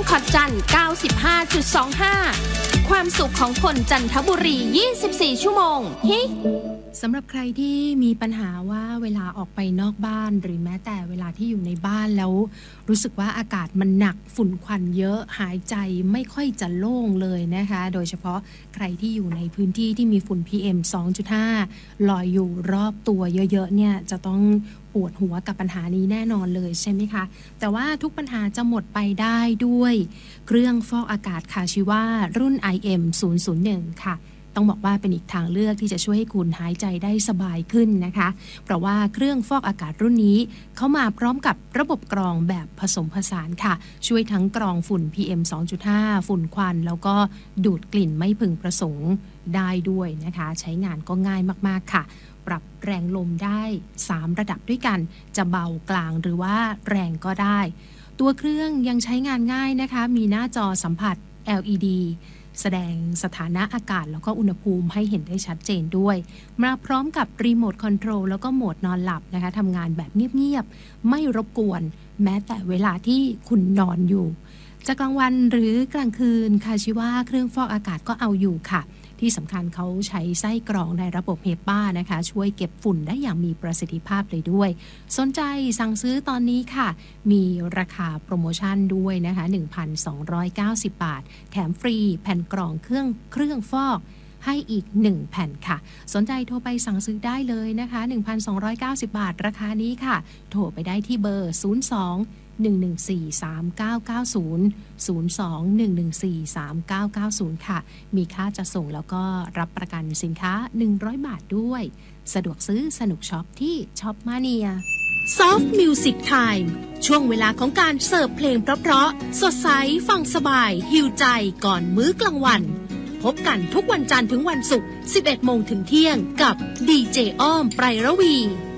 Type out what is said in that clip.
คอร์จัน 95.25 ความสุขของคนจันทบุรี 24 ชั่วโมงฮิสำหรับใครที่มีปัญหาว่าเวลาออกไปนอกบ้านหรือแม้แต่เวลาที่อยู่ในบ้านแล้วรู้สึกว่าอากาศมันหนักฝุ่นควันเยอะหายใจไม่ค่อยจะโล่งเลยนะคะโดยเฉพาะใครที่อยู่ในพื้นที่ที่มีฝุ่น PM 2.5 ลอยอยู่รอบตัวเยอะๆเนี่ยจะต้องปวดหัวกับปัญหานี้แน่นอนเลยใช่ไหมคะแต่ว่าทุกปัญหาจะหมดไปได้ด้วยเครื่องฟอกอากาศคาชิวารุ่น IM001 ค่ะต้องบอกว่าเป็นอีกทางเลือกที่จะช่วยให้คุณหายใจได้สบายขึ้นนะคะเพราะว่าเครื่องฟอกอากาศรุ่นนี้เข้ามาพร้อมกับระบบกรองแบบผสมผสานค่ะช่วยทั้งกรองฝุ่น PM 2.5 ฝุ่นควันแล้วก็ดูดกลิ่นไม่พึงประสงค์ได้ด้วยนะคะใช้งานก็ง่ายมากๆค่ะปรับแรงลมได้3ระดับด้วยกันจะเบากลางหรือว่าแรงก็ได้ตัวเครื่องยังใช้งานง่ายนะคะมีหน้าจอสัมผัส LEDแสดงสถานะอากาศแล้วก็อุณหภูมิให้เห็นได้ชัดเจนด้วยมาพร้อมกับรีโมทคอนโทรลแล้วก็โหมดนอนหลับนะคะทำงานแบบเงียบๆไม่รบกวนแม้แต่เวลาที่คุณนอนอยู่จะกลางวันหรือกลางคืนคาชิวาเครื่องฟอกอากาศก็เอาอยู่ค่ะที่สำคัญเขาใช้ไส้กรองในระบบHEPAนะคะช่วยเก็บฝุ่นได้อย่างมีประสิทธิภาพเลยด้วยสนใจสั่งซื้อตอนนี้ค่ะมีราคาโปรโมชั่นด้วยนะคะ 1,290 บาทแถมฟรีแผ่นกรองเครื่องฟอกให้อีก1แผ่นค่ะสนใจโทรไปสั่งซื้อได้เลยนะคะ 1,290 บาทราคานี้ค่ะโทรไปได้ที่เบอร์02-114-3990 02-114-3990 ค่ะมีค่าจะส่งแล้วก็รับประกันสินค้า100 บาทด้วยสะดวกซื้อสนุกช็อปที่ช็อปมาเนีย Soft Music Time ช่วงเวลาของการเสิร์ฟเพลงเพราะๆสดใสฟังสบายหิวใจก่อนมื้อกลางวันพบกันทุกวันจันทร์ถึงวันศุกร์ 11 โมงถึงเที่ยงกับดีเจอ้อมไพรระวี